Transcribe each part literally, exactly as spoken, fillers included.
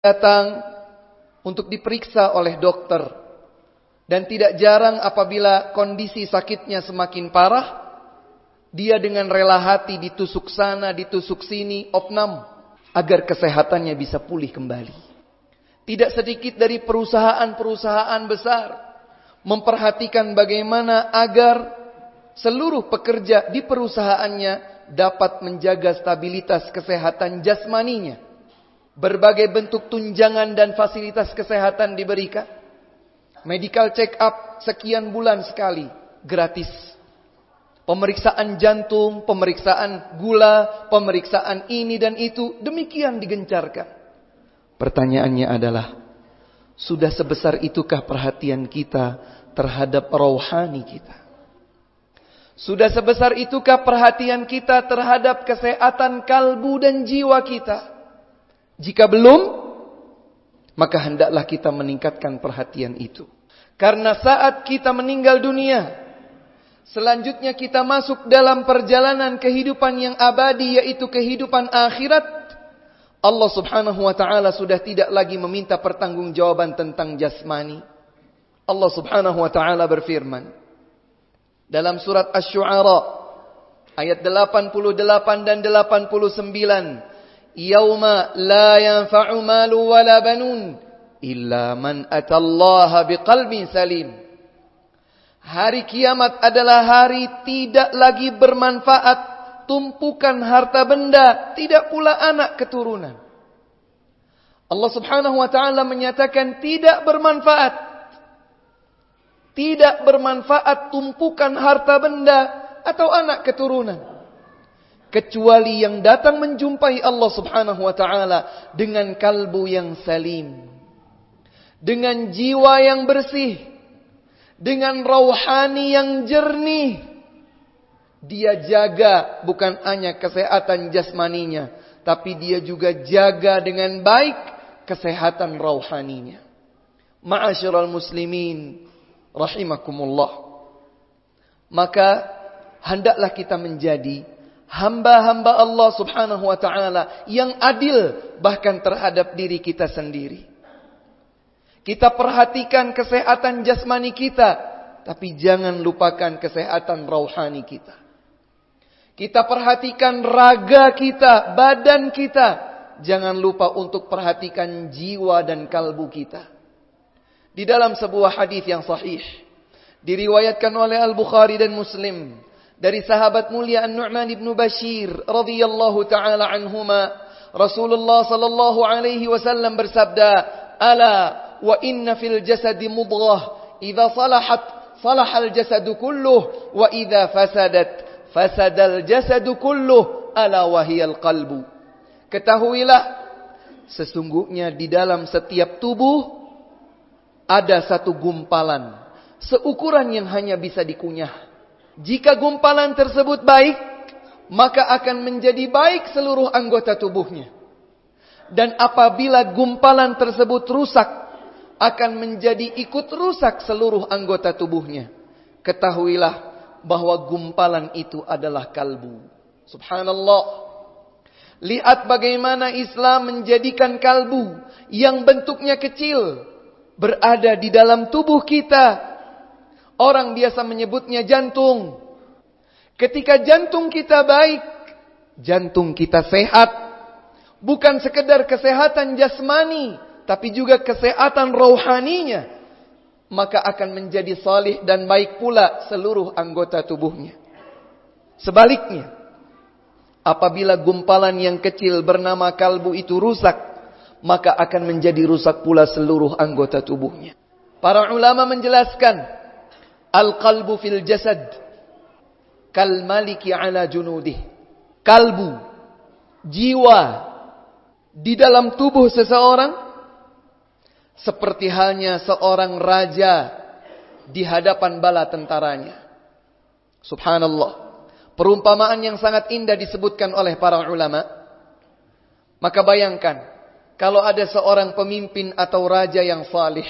datang untuk diperiksa oleh dokter. Dan tidak jarang apabila kondisi sakitnya semakin parah, dia dengan rela hati ditusuk sana, ditusuk sini, opnam, agar kesehatannya bisa pulih kembali. Tidak sedikit dari perusahaan-perusahaan besar memperhatikan bagaimana agar seluruh pekerja di perusahaannya dapat menjaga stabilitas kesehatan jasmaninya. Berbagai bentuk tunjangan dan fasilitas kesehatan diberikan. Medical check up sekian bulan sekali, gratis. Pemeriksaan jantung, pemeriksaan gula, pemeriksaan ini dan itu, demikian digencarkan. Pertanyaannya adalah, sudah sebesar itukah perhatian kita terhadap rohani kita? Sudah sebesar itukah perhatian kita terhadap kesehatan kalbu dan jiwa kita? Jika belum, maka hendaklah kita meningkatkan perhatian itu. Karena saat kita meninggal dunia, selanjutnya kita masuk dalam perjalanan kehidupan yang abadi, yaitu kehidupan akhirat. Allah subhanahu wa ta'ala sudah tidak lagi meminta pertanggungjawaban tentang jasmani. Allah subhanahu wa ta'ala berfirman dalam surat Asy-Syu'ara ayat delapan puluh delapan dan delapan puluh sembilan, Yauma la yanfa'u malu wala banun illa man atallaha biqalbin salim. Hari kiamat adalah hari tidak lagi bermanfaat tumpukan harta benda, tidak pula anak keturunan. Allah subhanahu wa ta'ala menyatakan tidak bermanfaat. Tidak bermanfaat tumpukan harta benda atau anak keturunan. Kecuali yang datang menjumpai Allah subhanahu wa ta'ala dengan kalbu yang salim. Dengan jiwa yang bersih. Dengan rauhani yang jernih. Dia jaga bukan hanya kesehatan jasmaninya, tapi dia juga jaga dengan baik kesehatan rauhaninya. Ma'asyiral muslimin rahimakumullah. Maka hendaklah kita menjadi hamba-hamba Allah subhanahu wa ta'ala yang adil bahkan terhadap diri kita sendiri. Kita perhatikan kesehatan jasmani kita, tapi jangan lupakan kesehatan rauhani kita. Kita perhatikan raga kita, badan kita, jangan lupa untuk perhatikan jiwa dan kalbu kita. Di dalam sebuah hadis yang sahih, diriwayatkan oleh Al-Bukhari dan Muslim, dari sahabat mulia An-Nu'man ibn Bashir radhiyallahu ta'ala anhuma, Rasulullah sallallahu alaihi wasallam bersabda, "Ala wa inna fil jasadi mudghah, idza salahat salahal jasadu kulluh, wa idza fasadat fasadal jasadu kulluh, ala wa hiyal qalbu." Ketahuilah, sesungguhnya di dalam setiap tubuh ada satu gumpalan seukuran yang hanya bisa dikunyah. Jika gumpalan tersebut baik, maka akan menjadi baik seluruh anggota tubuhnya. Dan apabila gumpalan tersebut rusak, akan menjadi ikut rusak seluruh anggota tubuhnya. Ketahuilah bahwa gumpalan itu adalah kalbu. Subhanallah. Lihat bagaimana Islam menjadikan kalbu yang bentuknya kecil berada di dalam tubuh kita. Orang biasa menyebutnya jantung. Ketika jantung kita baik, jantung kita sehat, bukan sekedar kesehatan jasmani, tapi juga kesehatan rohaninya, maka akan menjadi salih dan baik pula seluruh anggota tubuhnya. Sebaliknya, apabila gumpalan yang kecil bernama kalbu itu rusak, maka akan menjadi rusak pula seluruh anggota tubuhnya. Para ulama menjelaskan, al-qalbu fil jasad kal maliki ala junudih. Kalbu, jiwa di dalam tubuh seseorang seperti halnya seorang raja di hadapan bala tentaranya. Subhanallah. Perumpamaan yang sangat indah disebutkan oleh para ulama. Maka bayangkan, kalau ada seorang pemimpin atau raja yang salih,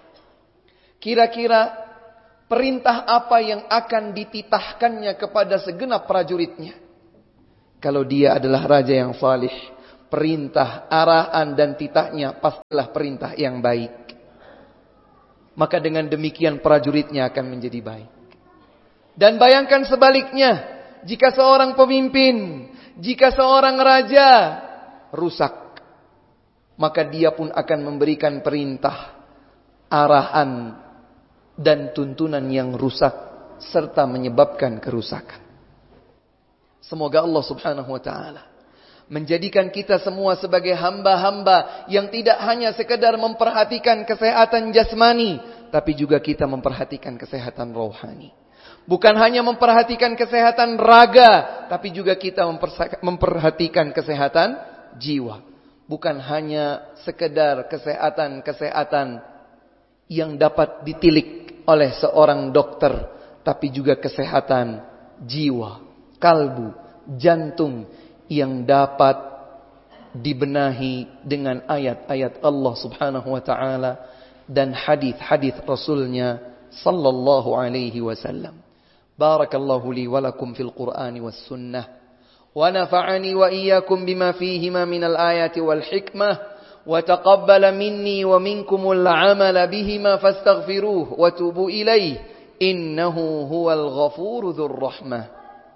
kira-kira perintah apa yang akan dititahkannya kepada segenap prajuritnya? Kalau dia adalah raja yang salih, perintah, arahan dan titahnya pastilah perintah yang baik. Maka dengan demikian prajuritnya akan menjadi baik. Dan bayangkan sebaliknya, jika seorang pemimpin, jika seorang raja rusak, maka dia pun akan memberikan perintah, arahan dan tuntunan yang rusak serta menyebabkan kerusakan. Semoga Allah Subhanahu wa taala menjadikan kita semua sebagai hamba-hamba yang tidak hanya sekedar memperhatikan kesehatan jasmani, tapi juga kita memperhatikan kesehatan rohani. Bukan hanya memperhatikan kesehatan raga, tapi juga kita memperhatikan kesehatan jiwa. Bukan hanya sekedar kesehatan-kesehatan yang dapat ditilik oleh seorang dokter, tapi juga kesehatan jiwa, kalbu, jantung yang dapat dibenahi dengan ayat-ayat Allah Subhanahu wa taala dan hadis-hadis Rasulnya sallallahu alaihi wasallam. Barakallahu li wa lakum fil Qur'ani was sunnah wa nafa'ani wa iyyakum bima fihima minal ayati wal hikmah wa taqabbala minni wa minkumul 'amala bihima fastaghfiruhu wa tubu ilaihi innahu huwal ghafurur dzur rahmah.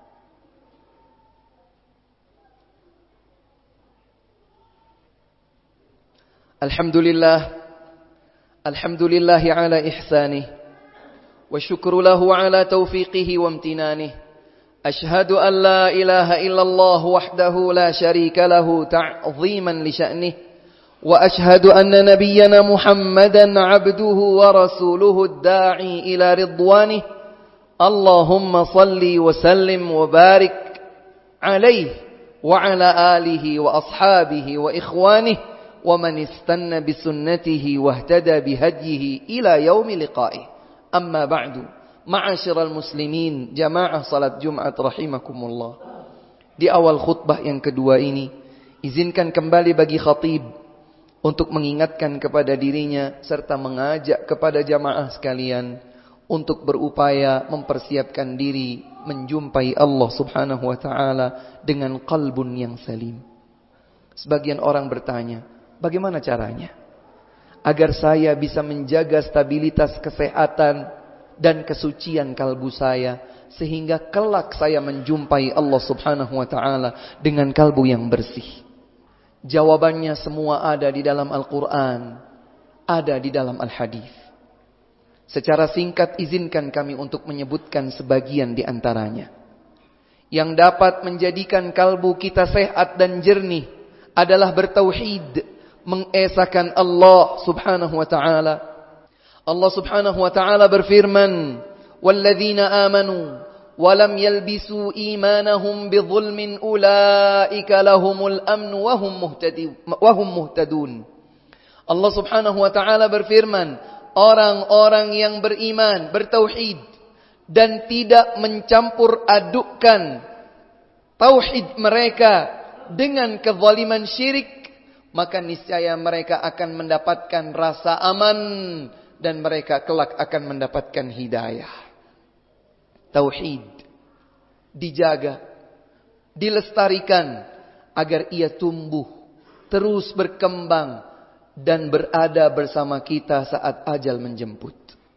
Alhamdulillah, alhamdulillah ala ihsanih, wa syukru lahu ala taufiqihi wa amtinanih. Ashhadu an la ilaha illallah wahdahu la syarika lahu ta'ziman li sya'nih, wa ashhadu anna nabiyyana Muhammadan abduhu wa rasuluhu ad-da'i ila ridwanih. Allahumma salli wa sallim wa barik alaihi wa ala alihi wa ashabihi wa ikhwanihi wa man istanna bi sunnatihi wa ihtada bi hadyihi ila yaumi liqa'ih. Amma ba'du, ma'asyiral muslimin, jamaah salat Jumat rahimakumullah. Di awal khutbah yang kedua ini, izinkan kembali bagi khatib untuk mengingatkan kepada dirinya serta mengajak kepada jamaah sekalian untuk berupaya mempersiapkan diri menjumpai Allah Subhanahu wa taala dengan qalbun yang salim. Sebagian orang bertanya, bagaimana caranya agar saya bisa menjaga stabilitas kesehatan dan kesucian kalbu saya sehingga kelak saya menjumpai Allah Subhanahu wa taala dengan kalbu yang bersih? Jawabannya semua ada di dalam Al-Qur'an, ada di dalam Al-Hadis. Secara singkat izinkan kami untuk menyebutkan sebagian di antaranya. Yang dapat menjadikan kalbu kita sehat dan jernih adalah bertauhid, mengesahkan Allah Subhanahu wa taala. Allah Subhanahu wa taala berfirman, "Walladzina amanu wa lam yalbisu imanahum bidzulmin ulaika lahumul amn wa hum muhtadun wa hum muhtadun." Allah Subhanahu wa taala berfirman, orang-orang yang beriman, bertauhid dan tidak mencampur adukkan tauhid mereka dengan kezaliman syirik, maka niscaya mereka akan mendapatkan rasa aman dan mereka kelak akan mendapatkan hidayah. Tauhid dijaga, dilestarikan agar ia tumbuh, terus berkembang dan berada bersama kita saat ajal menjemput.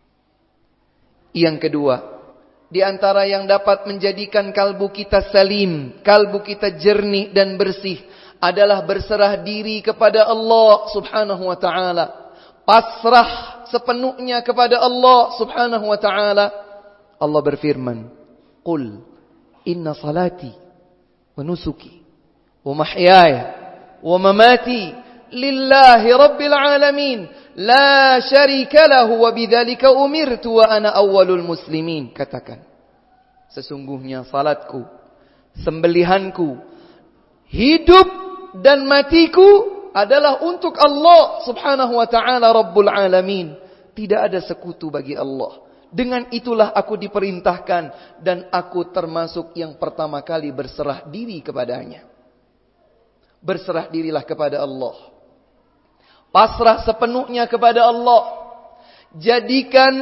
Yang kedua, di antara yang dapat menjadikan kalbu kita salim, kalbu kita jernih dan bersih adalah berserah diri kepada Allah Subhanahu wa taala. Pasrah sepenuhnya kepada Allah Subhanahu wa taala. Allah berfirman, "Qul inna salati wa nusuki wa mahyaya wa mamati lillahi rabbil alamin la syarika lahu wa bidzalika umirtu wa ana awwalul muslimin." Katakan, sesungguhnya salatku, sembelihanku, hidup dan matiku adalah untuk Allah Subhanahu wa taala Rabbul Alamin. Tidak ada sekutu bagi Allah. Dengan itulah aku diperintahkan dan aku termasuk yang pertama kali berserah diri kepadanya. Berserah dirilah kepada Allah. Pasrah sepenuhnya kepada Allah. Jadikan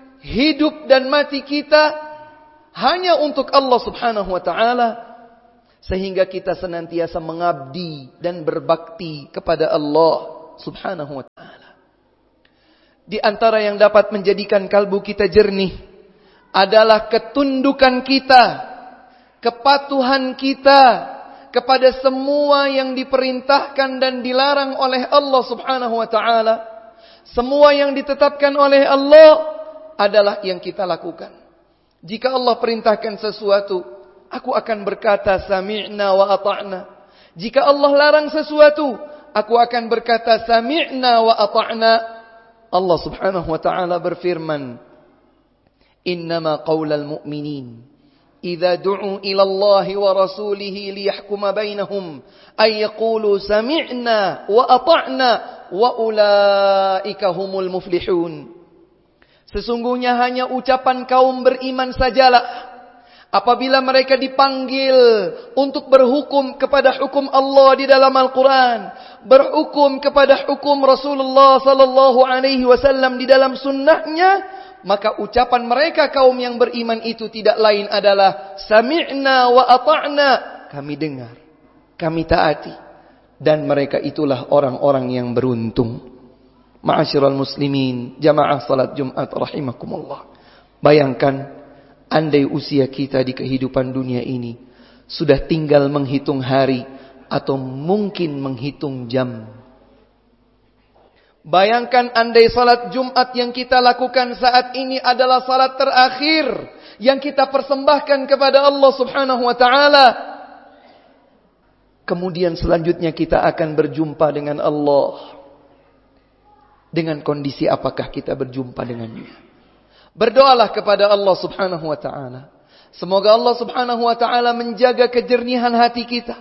hidup dan mati kita hanya untuk Allah Subhanahu wa taala. sehingga kita senantiasa mengabdi dan berbakti kepada Allah Subhanahu wa ta'ala. Di antara yang dapat menjadikan kalbu kita jernih adalah ketundukan kita, kepatuhan kita kepada semua yang diperintahkan dan dilarang oleh Allah Subhanahu wa ta'ala. Semua yang ditetapkan oleh Allah adalah yang kita lakukan. Jika Allah perintahkan sesuatu, aku akan berkata sami'na wa ata'na. Jika Allah larang sesuatu, aku akan berkata sami'na wa ata'na. Allah Subhanahu wa ta'ala berfirman, innama qaulal mu'minin idza du'u ila Allah wa rasulih liyahkuma bainahum ay yaqulu sami'na wa ata'na wa ulaika humul muflihun. Sesungguhnya hanya ucapan kaum beriman sajalah apabila mereka dipanggil untuk berhukum kepada hukum Allah di dalam Al-Quran, berhukum kepada hukum Rasulullah sallallahu alaihi wasallam di dalam sunnahnya, maka ucapan mereka kaum yang beriman itu tidak lain adalah sami'na wa ata'na, kami dengar, kami taati, dan mereka itulah orang-orang yang beruntung. Ma'asyiral muslimin, jamaah salat Jumat rahimakumullah. Bayangkan, andai usia kita di kehidupan dunia ini sudah tinggal menghitung hari atau mungkin menghitung jam. Bayangkan andai salat Jumat yang kita lakukan saat ini adalah salat terakhir yang kita persembahkan kepada Allah Subhanahu wa ta'ala. Kemudian selanjutnya kita akan berjumpa dengan Allah. Dengan kondisi apakah kita berjumpa dengannya? Berdoalah kepada Allah Subhanahu wa ta'ala. Semoga Allah Subhanahu wa ta'ala menjaga kejernihan hati kita,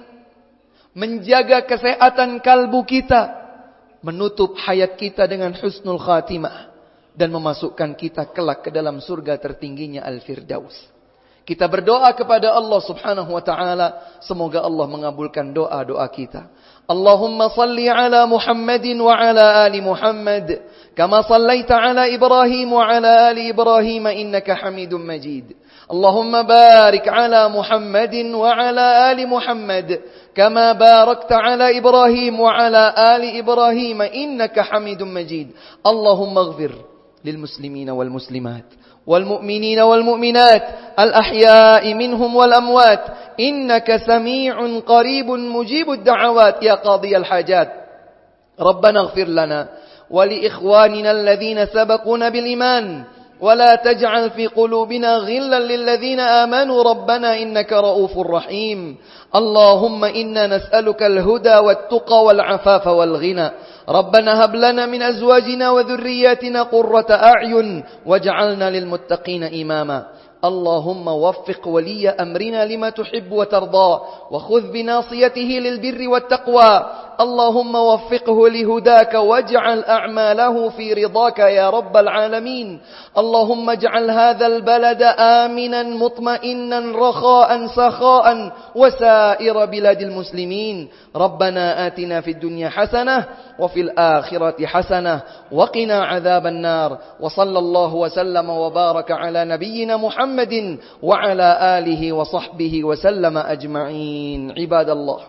menjaga kesehatan kalbu kita, menutup hayat kita dengan husnul khatimah, dan memasukkan kita kelak ke dalam surga tertingginya Al-Firdaus. Kita berdoa kepada Allah Subhanahu wa ta'ala, semoga Allah mengabulkan doa-doa kita. Allahumma salli ala Muhammadin wa ala ali Muhammad kama sallaita ala Ibrahim wa ala ali Ibrahim innaka Hamidum Majid. Allahumma barik ala Muhammadin wa ala ali Muhammad kama barakta ala Ibrahim wa ala ali Ibrahim innaka Hamidum Majid. Allahumma ighfir lil muslimina wal muslimat والمؤمنين والمؤمنات الأحياء منهم والأموات إنك سميع قريب مجيب الدعوات يا قاضي الحاجات. ربنا اغفر لنا ولإخواننا الذين سبقونا بالإيمان ولا تجعل في قلوبنا غلا للذين آمنوا ربنا إنك رؤوف رحيم. اللهم إنا نسألك الهدى والتقى والعفاف والغنى. ربنا هب لنا من أزواجنا وذرياتنا قرة أعين واجعلنا للمتقين إماما. اللهم وفق ولي أمرنا لما تحب وترضى وخذ بناصيته للبر والتقوى. اللهم وفقه لهداك واجعل أعماله في رضاك يا رب العالمين. اللهم اجعل هذا البلد آمنا مطمئنا رخاء سخاء وسائر بلاد المسلمين. ربنا آتنا في الدنيا حسنة وفي الآخرة حسنة وقنا عذاب النار. وصلى الله وسلم وبارك على نبينا محمد وعلى آله وصحبه وسلم أجمعين. عباد الله،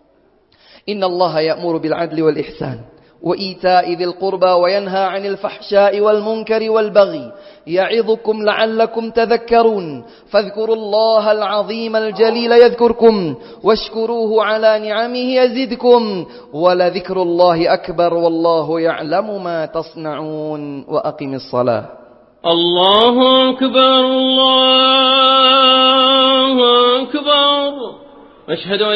إن الله يأمر بالعدل والإحسان وإيتاء ذي القربى وينهى عن الفحشاء والمنكر والبغي يعظكم لعلكم تذكرون. فاذكروا الله العظيم الجليل يذكركم واشكروه على نعمه يزدكم ولذكر الله أكبر والله يعلم ما تصنعون. وأقم الصلاة. الله أكبر الله أكبر. أشهد